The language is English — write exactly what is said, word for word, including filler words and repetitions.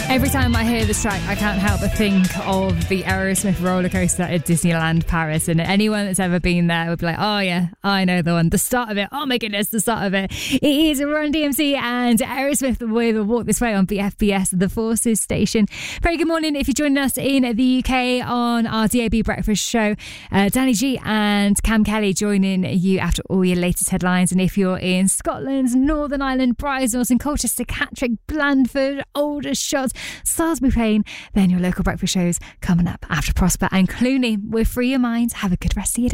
Every time I hear this track, I can't help but think of the Aerosmith roller coaster at Disneyland Paris. And anyone that's ever been there would be like, oh yeah, I know the one. The start of it. Oh my goodness, the start of it. It is Run D M C and Aerosmith with Walk This Way on B F B S, the Forces station. Very good morning if you're joining us in the U K on our D A B breakfast show. Uh, Danny G and Cam Kelly joining you after all your latest headlines. And if you're in Scotland, Northern Ireland, Bridesnorth and Colchester, Catterick, Blandford, Aldershot, Salisbury Plain, then your local breakfast shows coming up after Prosper and Clooney. We're Free Your Mind. Have a good rest of your day.